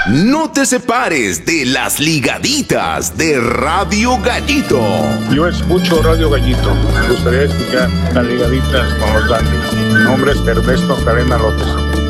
No te separes de las ligaditas de Radio Gallito. Yo escucho Radio Gallito. Me gustaría escuchar las ligaditas con los Dandy. Mi nombre es Ernesto Cadena López.